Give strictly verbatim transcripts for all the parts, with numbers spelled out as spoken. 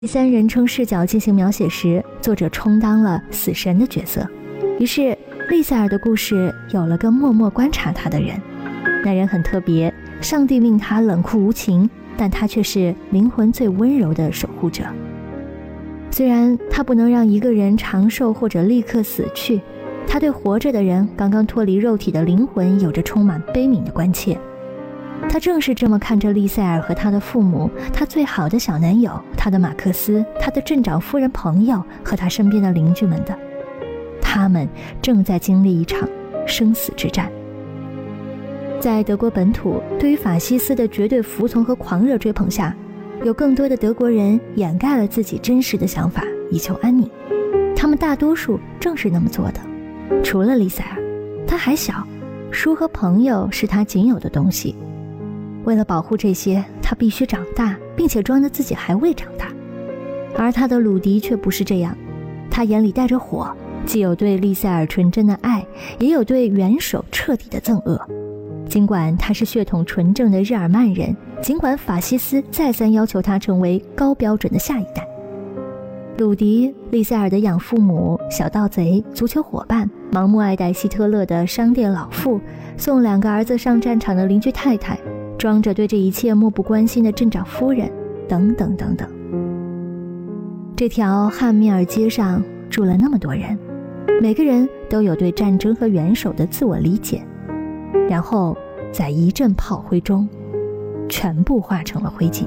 第三人称视角进行描写时，作者充当了死神的角色，于是利塞尔的故事有了个默默观察他的人。那人很特别，上帝命他冷酷无情，但他却是灵魂最温柔的守护者。虽然他不能让一个人长寿或者立刻死去，他对活着的人刚刚脱离肉体的灵魂有着充满悲悯的关切。他正是这么看着利塞尔和他的父母，他最好的小男友，他的马克思，他的镇长夫人朋友和他身边的邻居们的。他们正在经历一场生死之战。在德国本土，对于法西斯的绝对服从和狂热追捧下，有更多的德国人掩盖了自己真实的想法，以求安宁。他们大多数正是那么做的。除了利塞尔，他还小，书和朋友是他仅有的东西。为了保护这些，他必须长大，并且装着自己还未长大。而他的鲁迪却不是这样，他眼里带着火，既有对利塞尔纯真的爱，也有对元首彻底的憎恶。尽管他是血统纯正的日耳曼人，尽管法西斯再三要求他成为高标准的下一代，鲁迪、利塞尔的养父母、小盗贼、足球伙伴、盲目爱戴希特勒的商店老妇、送两个儿子上战场的邻居太太，装着对这一切漠不关心的镇长夫人，等等等等。这条汉密尔街上住了那么多人，每个人都有对战争和元首的自我理解，然后在一阵炮灰中全部化成了灰烬。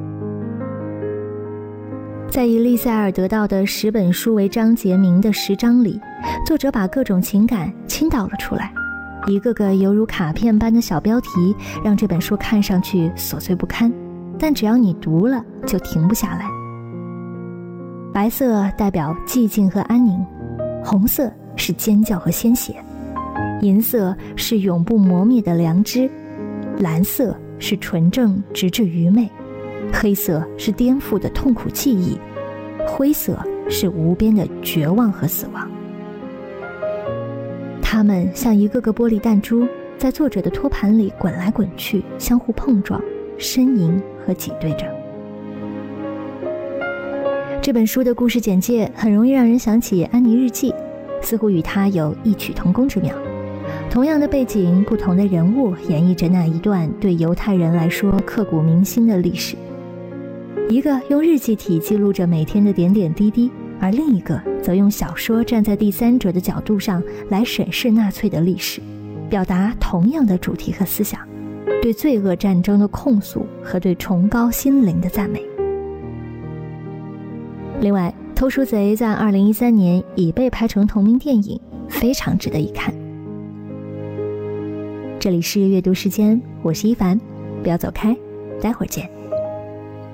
在以利塞尔得到的十本书为章节名的十章里，作者把各种情感倾倒了出来，一个个犹如卡片般的小标题让这本书看上去琐碎不堪，但只要你读了就停不下来。白色代表寂静和安宁，红色是尖叫和鲜血，银色是永不磨灭的良知，蓝色是纯正直至愚昧，黑色是颠覆的痛苦记忆，灰色是无边的绝望和死亡。它们像一个个玻璃弹珠，在作者的托盘里滚来滚去，相互碰撞，呻吟和挤兑着。这本书的故事简介很容易让人想起《安妮日记》，似乎与它有异曲同工之妙。同样的背景，不同的人物演绎着那一段对犹太人来说刻骨铭心的历史。一个用日记体记录着每天的点点滴滴，而另一个则用小说站在第三者的角度上来审视纳粹的历史，表达同样的主题和思想，对罪恶战争的控诉和对崇高心灵的赞美。另外，《偷书贼》在二零一三年已被拍成同名电影，非常值得一看。这里是阅读时间，我是一凡，不要走开，待会儿见。